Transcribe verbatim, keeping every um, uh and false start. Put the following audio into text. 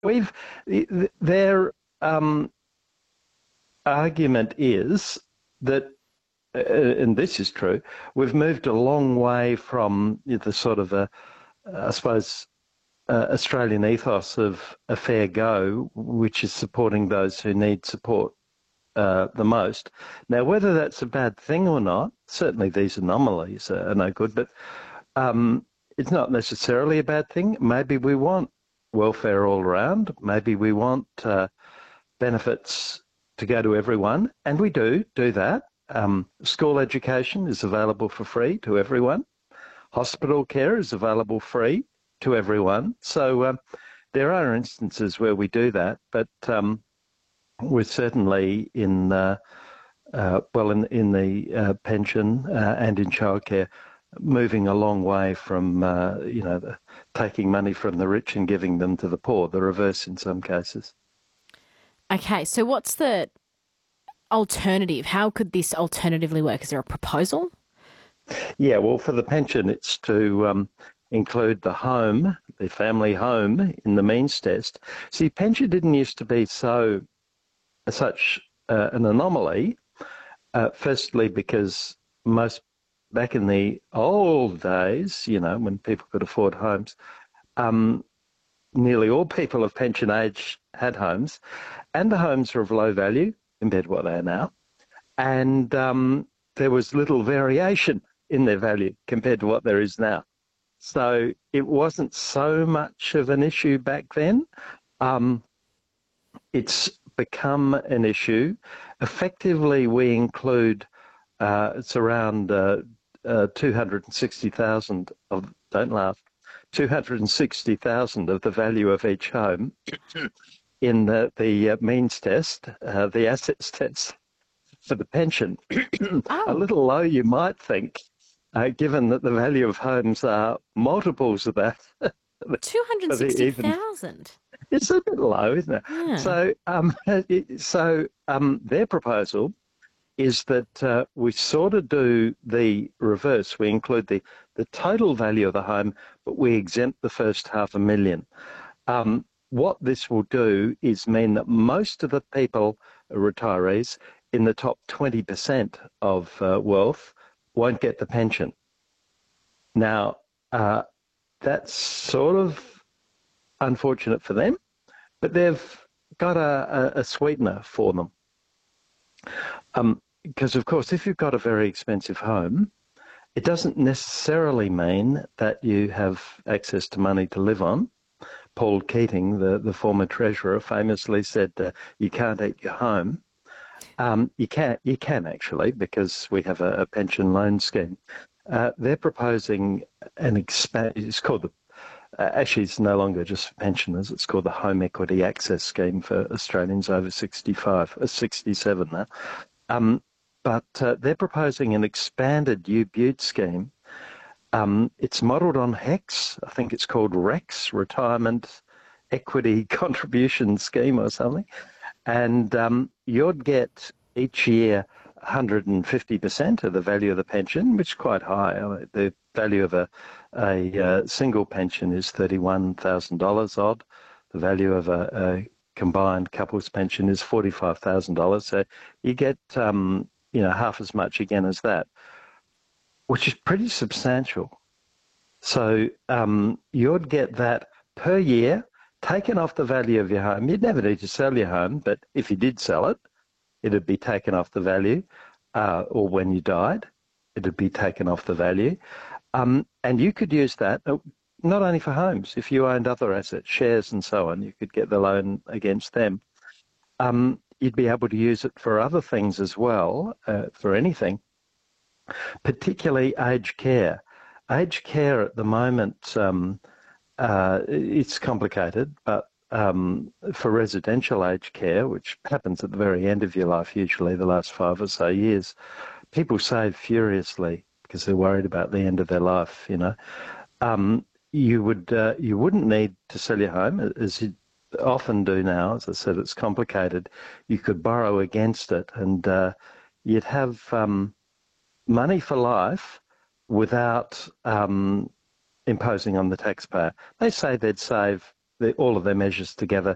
we've their um, argument is that, uh, and this is true, we've moved a long way from the sort of a, I suppose, uh, Australian ethos of a fair go, which is supporting those who need support uh, the most. Now, whether that's a bad thing or not, certainly these anomalies are, are no good, but um, it's not necessarily a bad thing. Maybe we want welfare all around. Maybe we want uh, benefits to go to everyone, and we do do that. Um, school education is available for free to everyone. Hospital care is available free to everyone. So um, there are instances where we do that, but um, we're certainly in, uh, uh, well, in, in the uh, pension uh, and in childcare, moving a long way from, uh, you know, the, taking money from the rich and giving them to the poor, the reverse in some cases. Okay, so what's the alternative? How could this alternatively work? Is there a proposal? Yeah, well, for the pension, it's to um, include the home, the family home, in the means test. See, pension didn't used to be so such uh, an anomaly. Uh, firstly, because most back in the old days, you know, when people could afford homes, um, nearly all people of pension age had homes, and the homes are of low value compared to what they are now. And um, there was little variation in their value compared to what there is now. So it wasn't so much of an issue back then. Um, it's become an issue. Effectively, we include, uh, it's around uh, uh, two hundred sixty thousand of, don't laugh, two hundred sixty thousand of the value of each home in the, the uh, means test, uh, the assets test for the pension. A Oh, little low, you might think, uh, given that the value of homes are multiples of that. For the even two hundred sixty thousand. it's a bit low, isn't it? Yeah. So, um, so um, their proposal is that uh, we sort of do the reverse. We include the the total value of the home, but we exempt the first half a million. Um, what this will do is mean that most of the people, retirees, in the top twenty percent of uh, wealth won't get the pension. Now, uh, that's sort of unfortunate for them, but they've got a, a, a sweetener for them. Um, because, of course, if you've got a very expensive home, it doesn't necessarily mean that you have access to money to live on. Paul Keating, the, the former treasurer, famously said, uh, you can't eat your home. Um, you can, you can actually, because we have a, a pension loan scheme. Uh, they're proposing an expand. It's called the. Uh, actually, it's no longer just for pensioners. It's called the Home Equity Access Scheme for Australians over sixty-five, uh, sixty-seven now. Um, but uh, they're proposing an expanded U-Butte scheme. Um, it's modelled on HECS. I think it's called REX, Retirement Equity Contribution Scheme or something. And um, you'd get each year one hundred fifty percent of the value of the pension, which is quite high. The value of a, a, uh single pension is thirty-one thousand dollars odd. The value of a, a combined couple's pension is forty-five thousand dollars. So you get, um, you know, half as much again as that, which is pretty substantial. So um, you'd get that per year taken off the value of your home. You'd never need to sell your home, but if you did sell it, it'd be taken off the value, uh, or when you died, it'd be taken off the value. Um, and you could use that uh, not only for homes, if you owned other assets, shares and so on, you could get the loan against them. Um, you'd be able to use it for other things as well, uh, for anything, particularly aged care. Aged care at the moment, um, uh, it's complicated, but um, for residential aged care, which happens at the very end of your life, usually the last five or so years, people save furiously because they're worried about the end of their life. You know, um, you would uh, you wouldn't need to sell your home as you often do now. As I said, it's complicated. You could borrow against it, and uh, you'd have um, money for life without um, imposing on the taxpayer. They say they'd save the, all of their measures together